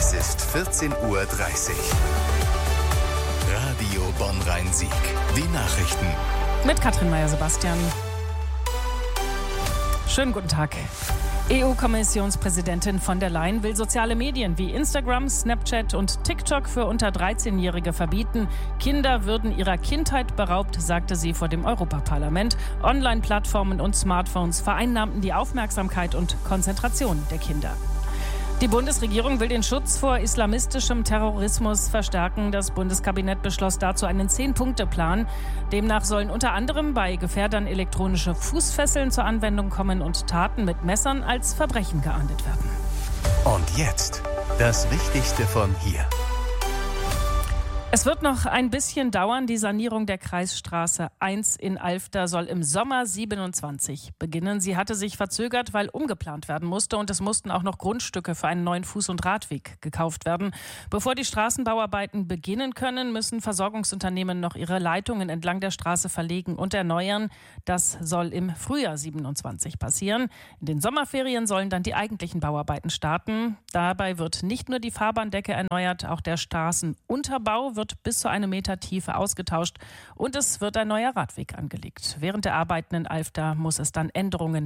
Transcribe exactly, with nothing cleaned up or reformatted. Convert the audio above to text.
Es ist vierzehn Uhr dreißig. Radio Bonn-Rhein-Sieg. Die Nachrichten. Mit Katrin Meyer-Sebastian. Schönen guten Tag. E U-Kommissionspräsidentin von der Leyen will soziale Medien wie Instagram, Snapchat und TikTok für unter dreizehnjährige verbieten. Kinder würden ihrer Kindheit beraubt, sagte sie vor dem Europaparlament. Online-Plattformen und Smartphones vereinnahmten die Aufmerksamkeit und Konzentration der Kinder. Die Bundesregierung will den Schutz vor islamistischem Terrorismus verstärken. Das Bundeskabinett beschloss dazu einen Zehn-Punkte-Plan. Demnach sollen unter anderem bei Gefährdern elektronische Fußfesseln zur Anwendung kommen und Taten mit Messern als Verbrechen geahndet werden. Und jetzt das Wichtigste von hier. Es wird noch ein bisschen dauern. Die Sanierung der Kreisstraße eins in Alfter soll im Sommer siebenundzwanzig beginnen. Sie hatte sich verzögert, weil umgeplant werden musste und es mussten auch noch Grundstücke für einen neuen Fuß- und Radweg gekauft werden. Bevor die Straßenbauarbeiten beginnen können, müssen Versorgungsunternehmen noch ihre Leitungen entlang der Straße verlegen und erneuern. Das soll im Frühjahr siebenundzwanzig passieren. In den Sommerferien sollen dann die eigentlichen Bauarbeiten starten. Dabei wird nicht nur die Fahrbahndecke erneuert, auch der Straßenunterbau wird bis zu einem Meter Tiefe ausgetauscht und es wird ein neuer Radweg angelegt. Während der Arbeiten in Alfter muss es dann Änderungen